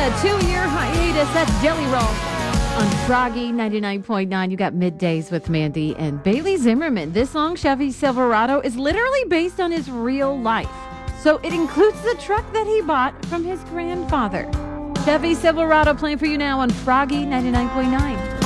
a 2-year hiatus. That's Jelly Roll on Froggy 99.9. You got Middays with Mandy and Bailey Zimmerman. This song, Chevy Silverado, is literally based on his real life. So it includes the truck that he bought from his grandfather. Chevy Silverado playing for you now on Froggy 99.9.